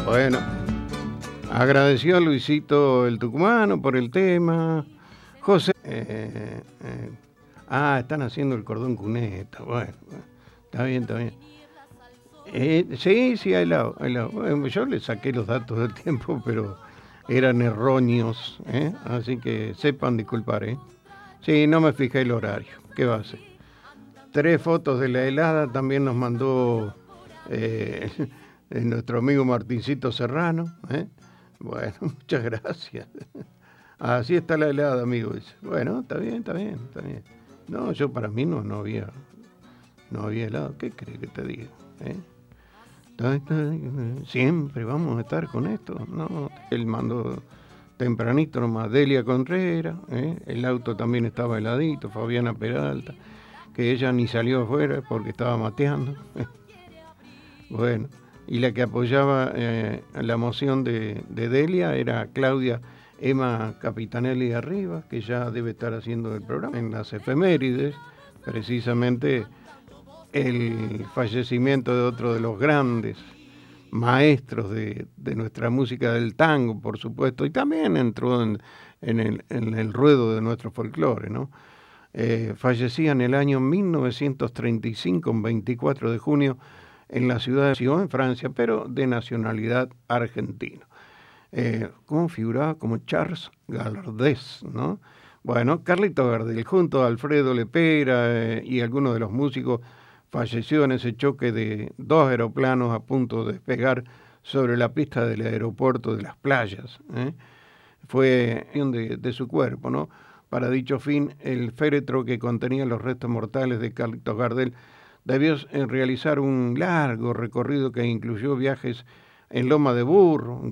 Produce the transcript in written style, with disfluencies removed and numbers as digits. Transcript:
Bueno, agradeció a Luisito el tucumano por el tema. José. Están haciendo el cordón cuneta. Bueno, está bien, está bien. Sí, hay helado, hay helado. Bueno, yo le saqué los datos del tiempo, pero eran erróneos, ¿eh? Así que sepan disculpar, ¿eh? Sí, no me fijé el horario. ¿Qué va a hacer? 3 fotos de la helada también nos mandó eh, nuestro amigo Martincito Serrano, ¿eh? Bueno, muchas gracias. Así está la helada, amigo. Dice. Bueno, está bien, está bien, está bien. No, yo para mí no había helado. ¿Qué crees que te diga? ¿Eh? Siempre vamos a estar con esto. No, él mandó tempranito nomás Delia Contreras, ¿eh? El auto también estaba heladito, Fabiana Peralta, que ella ni salió afuera porque estaba mateando. Bueno, y la que apoyaba la moción de Delia era Claudia Emma Capitanelli de Arriba, que ya debe estar haciendo el programa en las efemérides, precisamente el fallecimiento de otro de los grandes maestros de nuestra música del tango, por supuesto, y también entró en el ruedo de nuestro folclore, ¿no? Fallecía en el año 1935, un 24 de junio, en la ciudad de Sion, en Francia, pero de nacionalidad argentina. ¿Cómo figuraba? Como Charles Gardés, ¿no? Bueno, Carlito Gardel, junto a Alfredo Lepera y algunos de los músicos, falleció en ese choque de 2 aeroplanos a punto de despegar sobre la pista del aeropuerto de Las Playas. Fue de su cuerpo, ¿no? Para dicho fin, el féretro que contenía los restos mortales de Carlitos Gardel debió realizar un largo recorrido que incluyó viajes en Loma de Burro,